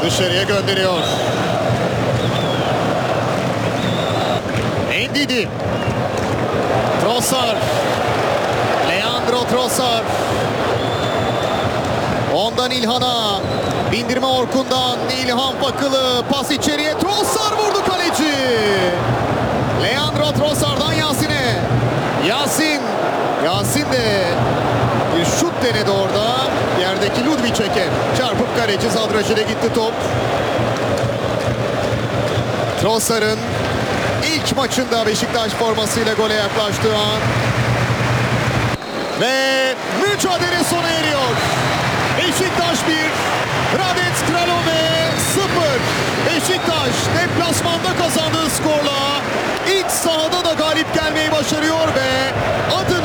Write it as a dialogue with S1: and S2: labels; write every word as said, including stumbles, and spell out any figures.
S1: Dışarıya gönderiyor. Ndidi. Trossard. Leandro Trossard. Ondan İlhan'a. Bindirme Orkun'dan. İlhan Fakılı. Pas içeriye. Trossard vurdu kaleci. Leandro Trossard'dan Yasin'e. Yasin. Yasin de bir şut denedi orada. Yerdeki Ludwig çeker. Çarpıp kaleci Zadrajil'e gitti top. Trossard'ın ilk maçında Beşiktaş formasıyla gole yaklaştığı an. Ve mücadele sona eriyor. Beşiktaş bir, Hradec Kralove sıfır. Beşiktaş deplasmanda kazandığı skorla iç sahada da galip gelmeyi başarıyor ve adı